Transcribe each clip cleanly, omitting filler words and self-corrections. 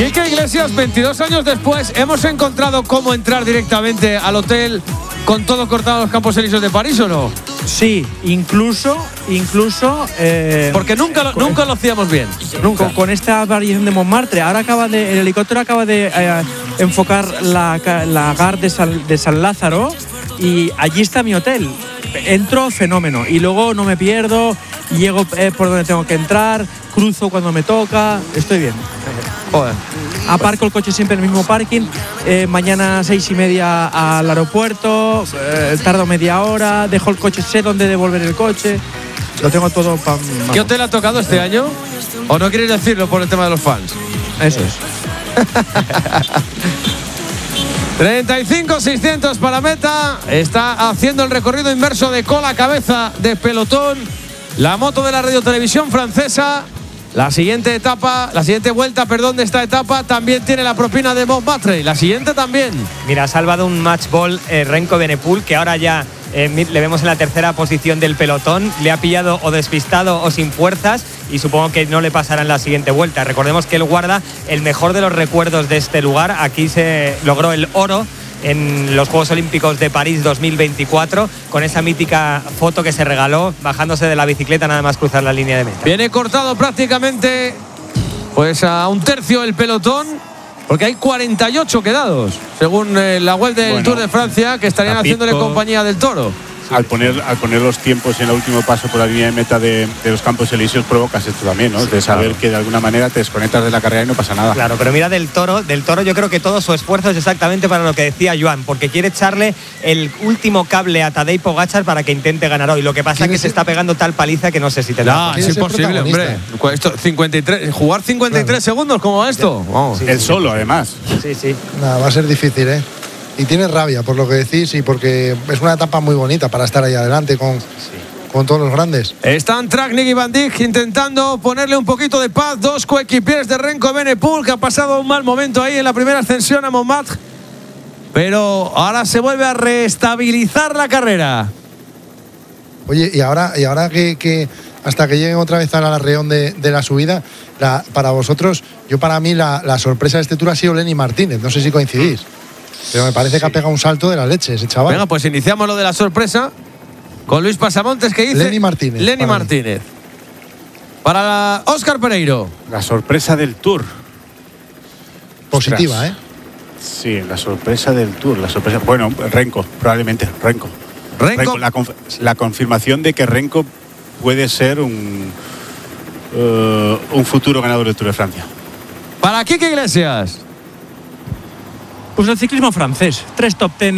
Quique Iglesias, 22 años después, ¿hemos encontrado cómo entrar directamente al hotel con todo cortado en los Campos Elíseos de París o no? Sí, incluso porque nunca lo hacíamos bien. Nunca. Con esta variación de Montmartre. Ahora el helicóptero acaba de enfocar la gare de San Lázaro y allí está mi hotel. Entro fenómeno y luego no me pierdo, llego por donde tengo que entrar, cruzo cuando me toca, estoy bien. Joder. Aparco el coche siempre en el mismo parking. Mañana 6:30 al aeropuerto, tardo media hora, dejo el coche, sé dónde devolver el coche. Lo tengo todo para. ¿Qué hotel ha tocado este año? ¿O no quieres decirlo por el tema de los fans? Eso es. 35.600 para meta. Está haciendo el recorrido inverso de cola a cabeza de pelotón. La moto de la radiotelevisión francesa. La siguiente vuelta de esta etapa también tiene la propina de Montmartre. La siguiente también. Mira, ha salvado un match ball Renko Evenepoel, que ahora ya le vemos en la tercera posición del pelotón. Le ha pillado o despistado o sin fuerzas y supongo que no le pasará en la siguiente vuelta. Recordemos que él guarda el mejor de los recuerdos de este lugar. Aquí se logró el oro en los Juegos Olímpicos de París 2024, con esa mítica foto que se regaló bajándose de la bicicleta nada más cruzar la línea de meta. Viene cortado prácticamente pues a un tercio el pelotón, porque hay 48 quedados, según la web del Tour de Francia, que estarían haciéndole compañía del Toro. Al poner los tiempos en el último paso por la línea de meta de los Campos Elíseos provocas esto también, ¿no? De saber que de alguna manera te desconectas de la carrera y no pasa nada. Claro, pero mira del Toro yo creo que todo su esfuerzo es exactamente para lo que decía Joan, porque quiere echarle el último cable a Tadej Pogačar para que intente ganar hoy. Lo que pasa es que se está pegando tal paliza que no sé si tendrá. No, es imposible, hombre. Jugar 53 segundos como va esto. Vamos. El solo, además. Sí. Nada, va a ser difícil, ¿eh? Y tiene rabia por lo que decís y porque es una etapa muy bonita para estar ahí adelante con todos los grandes. Están Traknik y Van Dijk intentando ponerle un poquito de paz. Dos coequipiers de Renko Evenepoel, que ha pasado un mal momento ahí en la primera ascensión a Montmartre. Pero ahora se vuelve a reestabilizar la carrera. Oye, y ahora que hasta que lleguen otra vez a la reón de la subida, para vosotros, para mí la sorpresa de este Tour ha sido Lenny Martínez. No sé si coincidís. Pero me parece que ha pegado un salto de la leche ese chaval. Venga, pues iniciamos lo de la sorpresa con Luis Pasamontes, que dice Lenny Martínez. Para Óscar Pereiro. La sorpresa del Tour. Positiva, Ostras. Sí, la sorpresa del Tour. Bueno, Renko, probablemente. Renko. La confirmación de que Renko puede ser un futuro ganador del Tour de Francia. Para Quique Iglesias. Pues el ciclismo francés, 3 top 10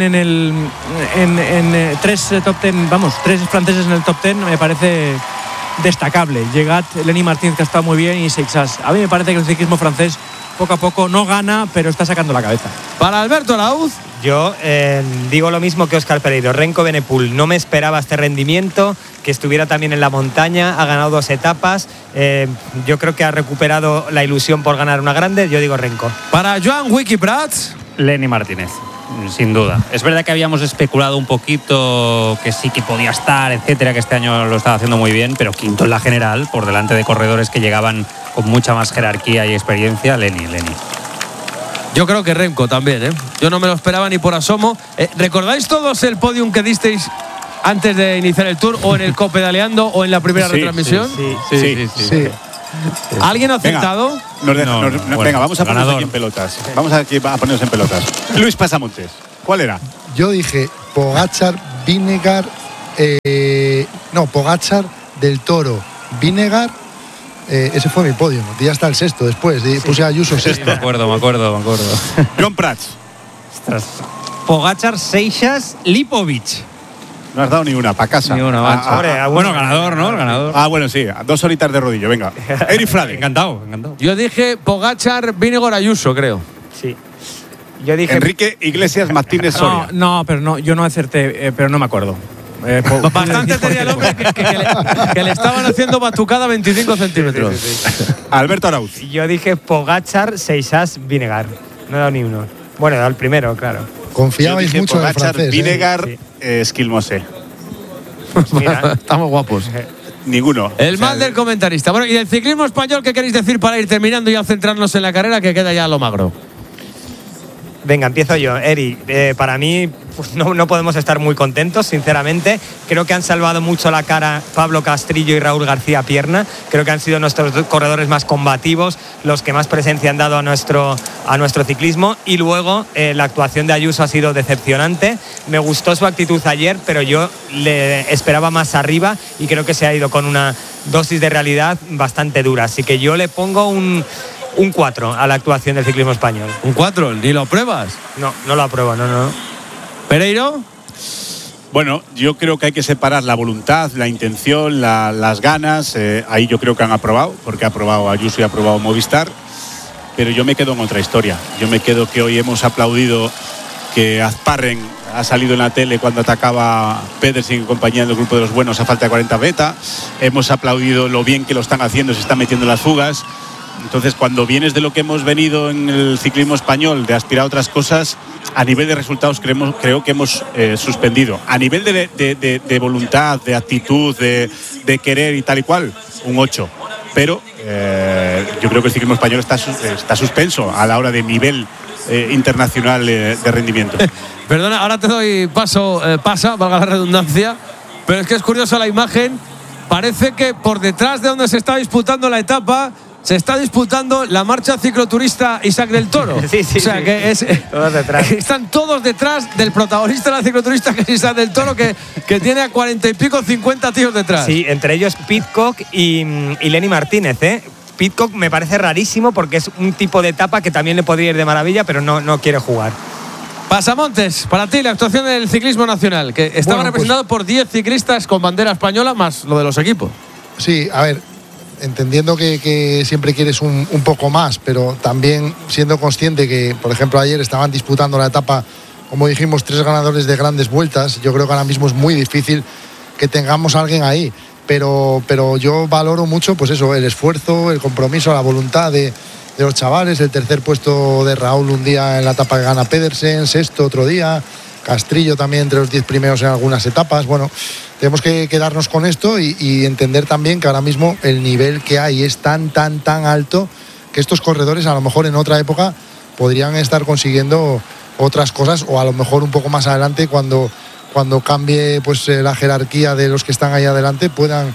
3 franceses en el top 10 me parece destacable. Llegat, Lenny Martínez, que ha estado muy bien, y Seixas. A mí me parece que el ciclismo francés poco a poco no gana, pero está sacando la cabeza. Para Alberto Arauz. Yo digo lo mismo que Óscar Pereiro. Renko Evenepoel, no me esperaba este rendimiento, que estuviera también en la montaña, ha ganado 2 etapas. Yo creo que ha recuperado la ilusión por ganar una grande. Yo digo Renko. Para Joan Wiki Prats. Lenny Martínez, sin duda. Es verdad que habíamos especulado un poquito que sí que podía estar, etcétera, que este año lo estaba haciendo muy bien, pero quinto en la general, por delante de corredores que llegaban con mucha más jerarquía y experiencia. Lenny. Yo creo que Renko también, ¿eh? Yo no me lo esperaba ni por asomo. ¿Recordáis todos el podium que disteis antes de iniciar el Tour, o en el Copedaleando o en la primera retransmisión? Sí. ¿Alguien ha acertado? Venga, vamos a ponernos aquí en pelotas. A ponernos en pelotas. Luis Pasamontes, ¿cuál era? Yo dije Pogačar, Vinegar, Pogačar, Del Toro, Vinegar. Ese fue mi podio. Ya está el sexto después. Puse a Ayuso sexto. Me acuerdo. John Prats. Ostras. Pogačar, Seixas, Lipovic. No has dado ni una, para casa. Ni una, bueno, ganador, ¿no? El ganador. Bueno, sí, 2 horitas de rodillo, venga. Eric Frade. Encantado. Yo dije Pogačar, Vingegaard, Ayuso, creo. Sí. Yo dije Enrique Iglesias Martínez Soria. No, yo no acerté, pero no me acuerdo. Bastante tenía el hombre que le estaban haciendo batucada 25 centímetros. Sí. Alberto Arauz. Yo dije Pogačar, Seixas, Vinegar. No he dado ni uno. Bueno, he dado el primero, claro. Confiabais mucho en el francés. Vinegar, Esquilmosé. Mira, estamos guapos. Ninguno. El mal del comentarista. Bueno, y del ciclismo español, ¿qué queréis decir para ir terminando y al centrarnos en la carrera que queda ya lo magro? Venga, empiezo yo. Eri, para mí pues no podemos estar muy contentos, sinceramente. Creo que han salvado mucho la cara Pablo Castrillo y Raúl García Pierna. Creo que han sido nuestros corredores más combativos, los que más presencia han dado a nuestro ciclismo. Y luego la actuación de Ayuso ha sido decepcionante. Me gustó su actitud ayer, pero yo le esperaba más arriba y creo que se ha ido con una dosis de realidad bastante dura. Así que yo le pongo un 4 a la actuación del ciclismo español. ¿Un 4? ¿Ni lo pruebas? No lo apruebo, no. ¿Pereiro? Bueno, yo creo que hay que separar la voluntad, la intención, las ganas. Ahí yo creo que han aprobado, porque ha aprobado Ayuso y ha aprobado Movistar. Pero yo me quedo en otra historia. Yo me quedo que hoy hemos aplaudido que Azparren ha salido en la tele cuando atacaba Pedersen y compañía del grupo de los buenos a falta de 40 beta. Hemos aplaudido lo bien que lo están haciendo, se están metiendo en las fugas. Entonces, cuando vienes de lo que hemos venido en el ciclismo español, de aspirar a otras cosas, a nivel de resultados creo que hemos suspendido. A nivel de voluntad, de actitud, de querer y tal y cual, un 8. Pero yo creo que el ciclismo español está suspenso a la hora de nivel internacional de rendimiento. Perdona, ahora te doy pasa, valga la redundancia, pero es que es curiosa la imagen. Parece que por detrás de donde se está disputando la etapa se está disputando la marcha cicloturista Isaac del Toro. Sí, o sea, que todos detrás. Están todos detrás del protagonista de la cicloturista, que es Isaac del Toro, que tiene a 40 y pico, 50 tíos detrás. Sí, entre ellos Pidcock y Lenny Martínez, Pidcock me parece rarísimo porque es un tipo de etapa que también le podría ir de maravilla, pero no quiere jugar. Pasamontes, para ti la actuación del ciclismo nacional, que estaba representado por 10 ciclistas con bandera española, más lo de los equipos. Sí, a ver, entendiendo que siempre quieres un poco más, pero también siendo consciente que, por ejemplo, ayer estaban disputando la etapa, como dijimos, 3 ganadores de grandes vueltas. Yo creo que ahora mismo es muy difícil que tengamos a alguien ahí, pero yo valoro mucho, pues eso, el esfuerzo, el compromiso, la voluntad de los chavales. El tercer puesto de Raúl un día en la etapa que gana Pedersen, sexto otro día, Castrillo también entre los 10 primeros en algunas etapas. Bueno, tenemos que quedarnos con esto y entender también que ahora mismo el nivel que hay es tan alto que estos corredores a lo mejor en otra época podrían estar consiguiendo otras cosas, o a lo mejor un poco más adelante cuando cambie pues la jerarquía de los que están ahí adelante puedan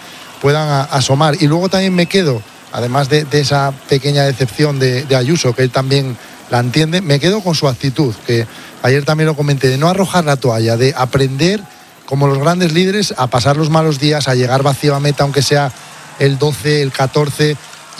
asomar. Y luego también me quedo, además de esa pequeña decepción de Ayuso, que él también la entiende, me quedo con su actitud, que ayer también lo comenté, de no arrojar la toalla, de aprender como los grandes líderes a pasar los malos días, a llegar vacío a meta, aunque sea el 12, el 14,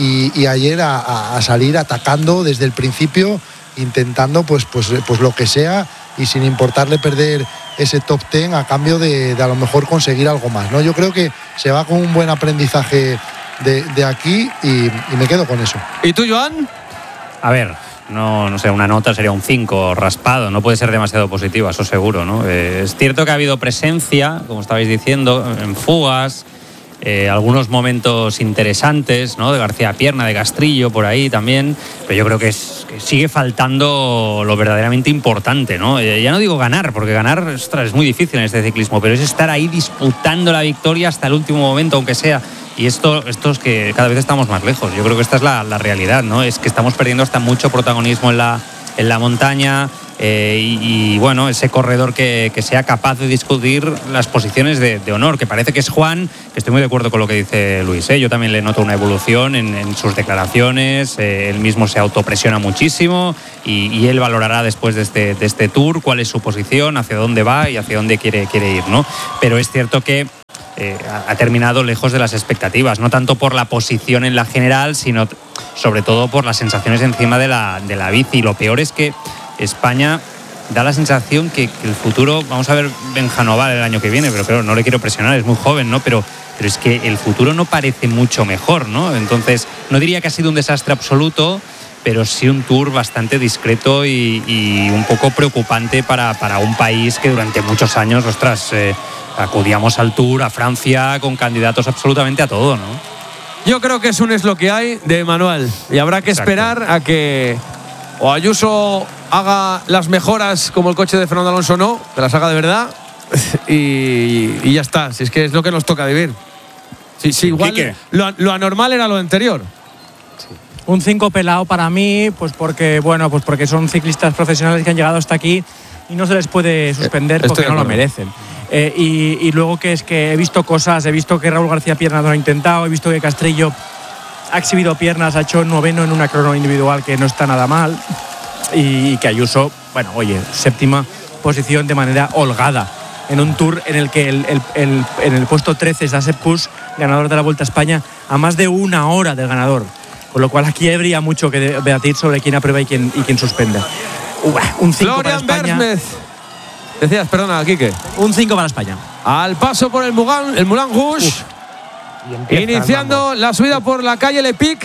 y ayer a salir atacando desde el principio, intentando pues lo que sea, y sin importarle perder ese top 10 a cambio de a lo mejor conseguir algo más, ¿no? Yo creo que se va con un buen aprendizaje de aquí y me quedo con eso. ¿Y tú, Joan? A ver, no sé, una nota sería un 5 raspado, no puede ser demasiado positiva, eso seguro, ¿no? Es cierto que ha habido presencia, como estabais diciendo, en fugas, algunos momentos interesantes, ¿no? De García Pierna, de Castrillo, por ahí también, pero yo creo que sigue faltando lo verdaderamente importante, ¿no? Ya no digo ganar, porque ganar, ostras, es muy difícil en este ciclismo, pero es estar ahí disputando la victoria hasta el último momento, aunque sea. Y esto es que cada vez estamos más lejos. Yo creo que esta es la realidad, ¿no? Es que estamos perdiendo hasta mucho protagonismo en la montaña, y bueno, ese corredor que sea capaz de discutir las posiciones de honor, que parece que es Juan, que estoy muy de acuerdo con lo que dice Luis, Yo también le noto una evolución en sus declaraciones, él mismo se autopresiona muchísimo y él valorará después de este tour cuál es su posición, hacia dónde va y hacia dónde quiere ir, ¿no? Pero es cierto que ha terminado lejos de las expectativas, no tanto por la posición en la general, sino sobre todo por las sensaciones encima de la bici. Y lo peor es que España da la sensación que el futuro, vamos a ver Benjanoval el año que viene, pero claro, no le quiero presionar, es muy joven, ¿no? Pero es que el futuro no parece mucho mejor, ¿no? Entonces, no diría que ha sido un desastre absoluto, pero sí un tour bastante discreto y un poco preocupante para un país que durante muchos años, ostras, acudíamos al Tour, a Francia, con candidatos absolutamente a todo, ¿no? Yo creo que es lo que hay de manual, y habrá que esperar a que o Ayuso haga las mejoras como el coche de Fernando Alonso, no, que las haga de verdad, y ya está, si es que es lo que nos toca vivir. Sí, igual Quique. lo anormal era lo anterior. Un 5 pelado para mí, pues porque son ciclistas profesionales que han llegado hasta aquí y no se les puede suspender Estoy porque de no lo acuerdo. merecen. Y luego que es que he visto cosas, he visto que Raúl García Piernas lo ha intentado, he visto que Castrillo ha exhibido piernas, ha hecho 9º en una crono individual que no está nada mal, y que Ayuso, séptima posición de manera holgada en un Tour en el que en el puesto 13 está Sepp Kuss, ganador de la Vuelta a España, a más de una hora del ganador. Con lo cual aquí habría mucho que debatir sobre quién aprueba y quién suspende. Un 5 para Florian España. Vermez. Decías, perdona, Quique. Un 5 para España. Al paso por el Moulin Rouge. Y empieza el Iniciando la subida por la calle Le Pic.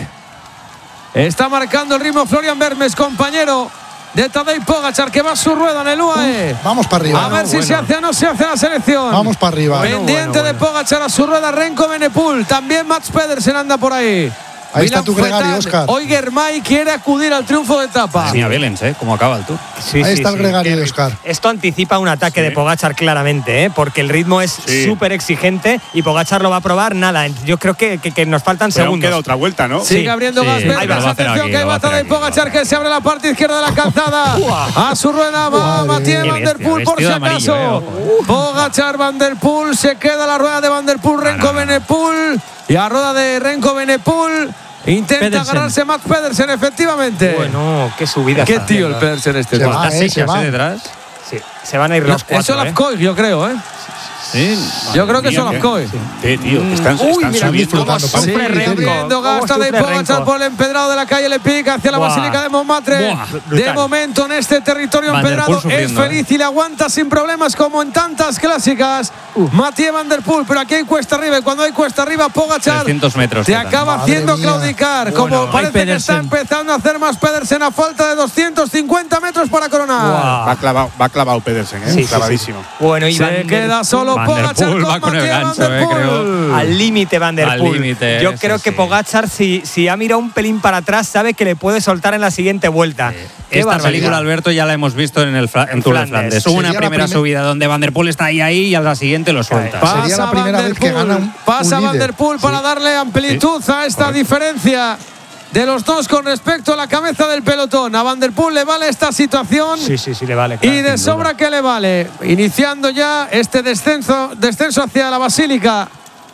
Está marcando el ritmo Florian Vermez, compañero de Tadej Pogačar, que va a su rueda en el UAE. Vamos para arriba. A ver si se hace o no se hace la selección. Vamos para arriba. Pendiente de Pogačar a su rueda Renko Benepul. También Mats Pedersen anda por ahí. Ahí está tu Milan gregario, Fetan. Óscar. Hoy Germay quiere acudir al triunfo de etapa. Mira, Belens, cómo acaba el Tour. Sí, Ahí está el gregario Qué de Óscar. Esto anticipa un ataque de Pogačar claramente, porque el ritmo es súper exigente y Pogačar lo va a probar nada. Yo creo que nos faltan Pero aún segundos. queda otra vuelta, ¿no? Sigue abriendo sí, gas sí, verdes. lo va a hacer Atención aquí, que lo va a va hacer Tadej aquí, Pogačar, que se abre la parte izquierda de la calzada. A su rueda va Madre Mathieu mía. Van Der Poel, por si Vestido de acaso. amarillo, Pogačar, Van Der Poel, se queda la rueda de Van Der Poel, Renko Benepul. Y a rueda de Renko Benepul intenta Pedersen. agarrarse Mats Pedersen, efectivamente. Bueno, qué subida. Qué está tío el haciendo. Pedersen este. Se tío. va, Está se secas, va. detrás. Sí, se van a ir los Eso cuatro. Lafcoy, yo creo, ¿eh? Sí. Yo creo que eso Lafcoy. Tío, que están Uy, están mira, subiendo. cómo Sí, sufre sí, Renko. Abriendo Cómo gasta de sufre Pogačar Renko. por el empedrado de la calle Le Pic hacia la Buah. Basílica de Montmartre. Buah, De brutal. momento en este territorio Van der Poel empedrado es sufriendo, feliz y le aguanta sin problemas como en tantas clásicas. Mathieu Van Der Poel, pero aquí hay cuesta arriba y cuando hay cuesta arriba Pogačar 300 metros. te quedan. acaba Madre haciendo mía. claudicar. Bueno, Como parece que está Pedersen. empezando a hacer más Pedersen a falta de 250 metros para coronar. Buah. Va clavado Pedersen, Sí, sí, sí. clavadísimo. Bueno, y Se Van Der queda solo Van der Pogačar Poel con va con el Mathieu Van gancho, Der Poel. creo. al límite Van Der Al Poel. límite, Yo sí, creo que sí. Pogačar, si ha mirado un pelín para atrás, sabe que le puede soltar en la siguiente vuelta. Qué Esta barbaridad. película, Alberto, ya la hemos visto en el en Tour de Flandes. Flandes. Hubo una Sería la primera subida donde Van der Poel está ahí y a la siguiente lo suelta. Pa- Sería la primera vez que gana un Pasa Van líder. Der Poel para darle amplitud a esta diferencia de los dos con respecto a la cabeza del pelotón. A Van Der Poel le vale esta situación Sí, le vale. y de sobra que le vale. Iniciando ya este descenso hacia la Basílica,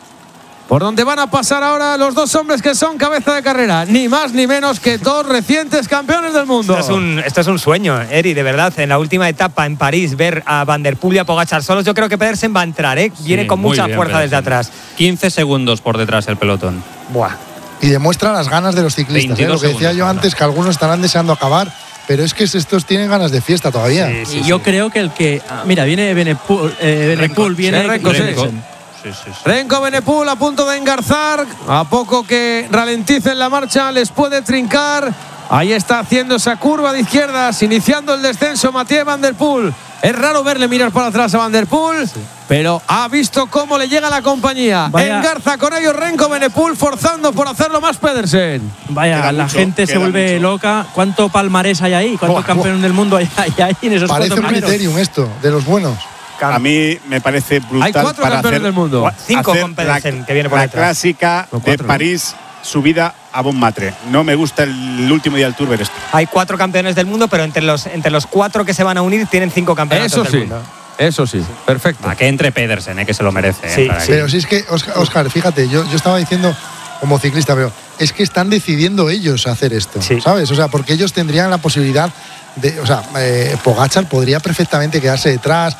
por donde van a pasar ahora los dos hombres que son cabeza de carrera, ni más ni menos que dos recientes campeones del mundo. Esto es un sueño, Eri, de verdad. En la última etapa en París, ver a Van Der Poel y a Pogačar solos, yo creo que Pedersen va a entrar, ¿eh? Viene Sí, con muy mucha bien, fuerza desde Pedersen. atrás. 15 segundos por detrás el pelotón. Buah. Y demuestra las ganas de los ciclistas. 22 Lo que decía segundos yo ahora. antes, que algunos estarán deseando acabar, pero es que estos tienen ganas de fiesta todavía. Y yo creo que el que. Mira, viene Benepul, viene Sí, Renko, sí. Pedersen. Sí, sí, sí. Renko Benepul a punto de engarzar. A poco que ralenticen la marcha les puede trincar. Ahí está haciendo esa curva de izquierdas, iniciando el descenso Mathieu Van Der Poel. Es raro verle mirar para atrás a Van Der Poel, pero ha visto cómo le llega la compañía. Vaya. Engarza con ellos Renko Benepul, forzando por hacerlo más Pedersen. Vaya, Queda la mucho, gente se queda vuelve mucho. loca. ¿Cuánto palmarés hay ahí? ¿Cuántos Buah, campeones del mundo hay ahí en esos Parece cuatro un primeros? criterium esto, de los buenos. A mí me parece brutal. Hay 4 para campeones hacer, del mundo. 5 hacer con Pedersen, que viene por la detrás. clásica Son de 4, ¿no? París, subida a Montmartre. No me gusta el último día del Tour ver esto. Hay 4 campeones del mundo, pero entre los 4 que se van a unir tienen 5 campeonatos Eso del sí, mundo. eso sí, perfecto. A que entre Pedersen, que se lo merece. Sí, para sí. que- Pero si es que, Óscar, fíjate, yo estaba diciendo como ciclista, pero es que están decidiendo ellos hacer esto, Sí. ¿sabes? O sea, porque ellos tendrían la posibilidad de, o sea, Pogačar podría perfectamente quedarse detrás,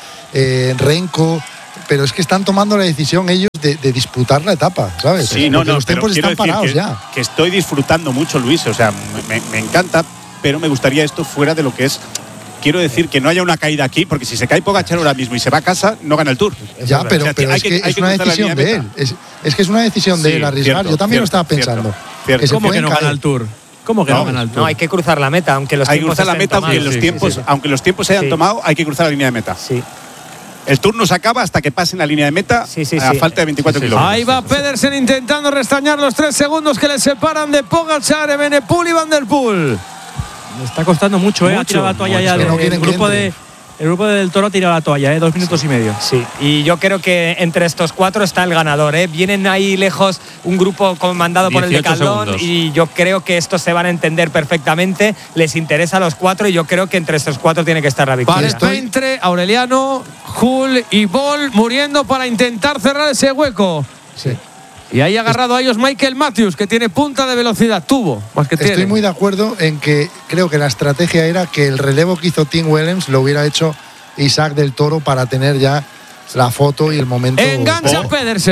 Renko, pero es que están tomando la decisión ellos de disputar la etapa, ¿sabes? Sí, no, Porque no, los pero tiempos quiero están decir parados que, ya. que estoy disfrutando mucho, Luis. O sea, me encanta, pero me gustaría esto fuera de lo que es. Quiero decir que no haya una caída aquí, porque si se cae Pogačar ahora mismo y se va a casa, no gana el Tour. Ya, O pero sea, es que es una cruzar la decisión línea de de él. meta. Es que es una decisión de Sí, él arriesgar. cierto, Yo también lo estaba cierto, pensando. cierto. Que se ¿Cómo que pueden no gana caer. el Tour? ¿Cómo que no No, gana el Tour? no, hay que cruzar la meta, aunque los Hay que tiempos cruzar la estén meta, aunque tomados. los tiempos se hayan Sí. tomado, hay que cruzar la línea de meta. Sí. El Tour no se acaba hasta que pasen la línea de meta Sí, sí, a sí. falta de 24 Sí, sí, kilómetros. Ahí va Pedersen intentando restañar los 3 segundos que le separan de Pogačar, Benepul y Van Der Poel. Le está costando mucho, ¿eh? Ha Mucho, tirado la toalla ya mucho. del No quieren que grupo entre. El grupo del Toro ha tirado la toalla, 2 minutos y medio. Sí, y yo creo que entre estos 4 está el ganador. Vienen ahí lejos un grupo comandado por el Decathlon y yo creo que estos se van a entender perfectamente. Les interesa a los 4 y yo creo que entre estos 4 tiene que estar la victoria. Vale, entre Aureliano, Hull y Bol muriendo para intentar cerrar ese hueco. Sí. Y ahí agarrado a ellos Michael Matthews, que tiene punta de velocidad. Más que tiene. Estoy muy de acuerdo en que creo que la estrategia era que el relevo que hizo Tim Willems lo hubiera hecho Isaac del Toro para tener ya la foto y el momento. Engancha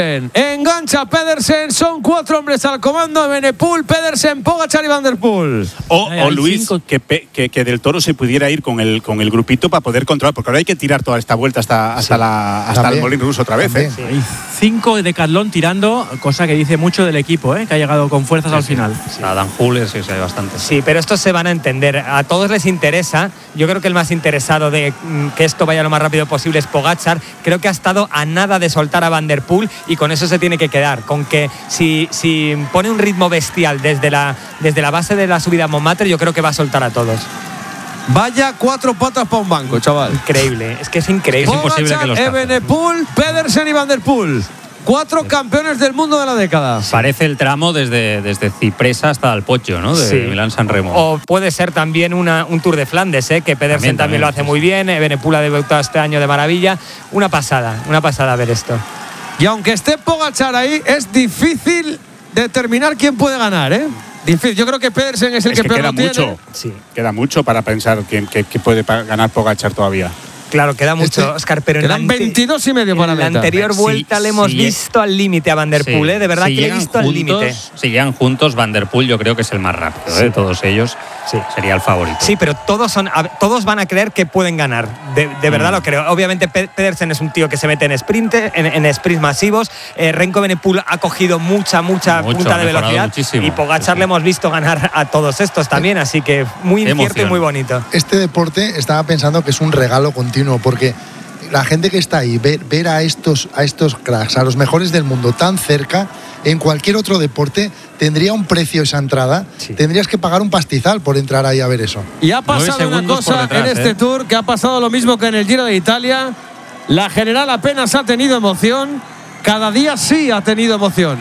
Pedersen. Son 4 hombres al comando. Evenepoel, Pedersen, Pogačar y Van der Poel. O Luis, que del Toro se pudiera ir con el grupito para poder controlar, porque ahora hay que tirar toda esta vuelta hasta el Molín Ruso otra vez. Sí. Hay 5 de Decathlon tirando, cosa que dice mucho del equipo, que ha llegado con fuerzas al final. Sí. Adam Hull, sí, hay bastante. Sí, pero estos se van a entender. A todos les interesa. Yo creo que el más interesado de que esto vaya lo más rápido posible es Pogačar. Creo que ha estado a nada de soltar a Van der Poel y con eso se tiene que quedar. Con que si pone un ritmo bestial desde la base de la subida a Montmartre, yo creo que va a soltar a todos. Vaya 4 patas para un banco, chaval. Increíble, es que es increíble. Pogačar, es imposible que los Evenepoel, Pedersen y Van der Poel. 4 campeones del mundo de la década. Parece el tramo desde Cipresa hasta el Poggio, ¿no? De Milán-San Remo. O puede ser también un Tour de Flandes, que Pedersen también lo hace muy bien. Evenepoel ha debutado este año de maravilla. Una pasada ver esto. Y aunque esté Pogačar ahí, es difícil determinar quién puede ganar, Difícil. Yo creo que Pedersen es el que peor queda lo tiene. mucho. Sí. Queda mucho para pensar quién puede ganar Pogačar todavía. Claro, queda mucho, Óscar, pero quedan 22 y medio para la anterior vuelta le hemos visto al límite a Van der Poel, de verdad que le he visto al límite. Si llegan juntos, Van der Poel yo creo que es el más rápido, de todos ellos. Sería el favorito. Sí, pero todos van a creer que pueden ganar. De verdad lo creo. Obviamente Pedersen es un tío que se mete en sprint, en sprints masivos. Remco Evenepoel ha cogido mucha punta de velocidad. Muchísimo. Y Pogačar le hemos visto ganar a todos estos también, así que muy incierto y muy bonito. Este deporte estaba pensando que es un regalo continuo, porque la gente que está ahí, ver a estos cracks, a los mejores del mundo tan cerca, en cualquier otro deporte tendría un precio esa entrada. Tendrías que pagar un pastizal por entrar ahí a ver eso. Y ha pasado una cosa en este Tour que ha pasado lo mismo que en el Giro de Italia. La general apenas ha tenido emoción, cada día sí ha tenido emoción.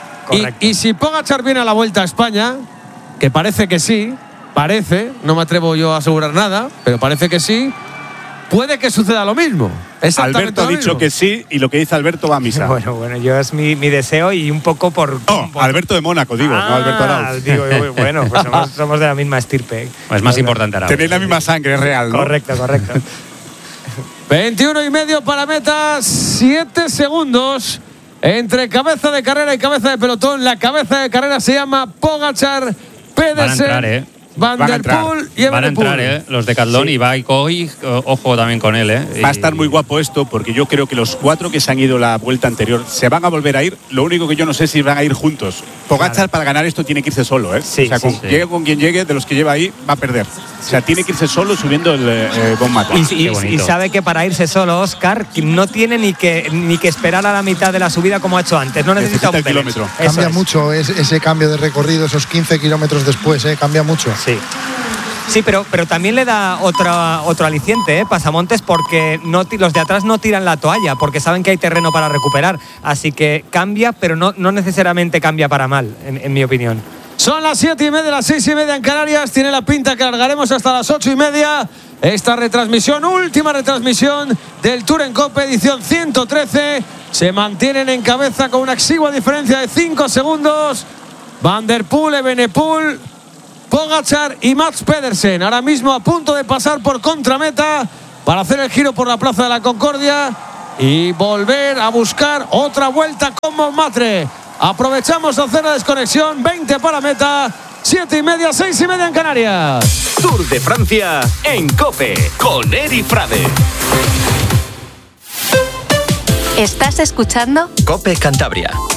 Y si Pogačar viene a la Vuelta a España, que parece que sí, no me atrevo yo a asegurar nada, pero parece que sí, puede que suceda lo mismo. Alberto ha dicho que sí, y lo que dice Alberto va a misa. Bueno, yo es mi deseo y un poco por... Alberto de Mónaco, digo, no Alberto Arauz. Digo, bueno, pues somos de la misma estirpe. Es más importante Arauz. Tenéis la misma sangre, es real, ¿no? Correcto. 21 y medio para meta, 7 segundos entre cabeza de carrera y cabeza de pelotón. La cabeza de carrera se llama Pogačar, Pedersen, Van der Poel y Evenepoel. Van a entrar, los Decathlon y va y ojo también con él, Va a estar muy guapo esto, porque yo creo que los 4 que se han ido la vuelta anterior se van a volver a ir. Lo único que yo no sé si van a ir juntos. Pogačar para ganar esto tiene que irse solo, Llegue con quien llegue, de los que lleva ahí, va a perder. O sea, tiene que irse solo subiendo el Montmartre. Y sabe que para irse solo, Óscar, no tiene ni que esperar a la mitad de la subida como ha hecho antes. No necesita un kilómetro. Cambia mucho ese cambio de recorrido, esos 15 kilómetros después, cambia mucho. Sí, pero también le da otro aliciente, Pasamontes, porque los de atrás no tiran la toalla, porque saben que hay terreno para recuperar. Así que cambia, pero no necesariamente cambia para mal, en mi opinión. Son las 7:30, las 6:30 en Canarias. Tiene la pinta que largaremos hasta las 8:30. Esta última retransmisión del Tour en Cope, edición 113. Se mantienen en cabeza con una exigua diferencia de 5 segundos. Van der Poel, Evenepoel, Pogačar y Mats Pedersen. Ahora mismo a punto de pasar por contrameta para hacer el giro por la Plaza de la Concordia y volver a buscar otra vuelta con Montmartre. Aprovechamos a hacer la desconexión. 20 para meta. 7:30, 6:30 en Canarias. Tour de Francia en COPE con Eri Frade. ¿Estás escuchando? COPE Cantabria.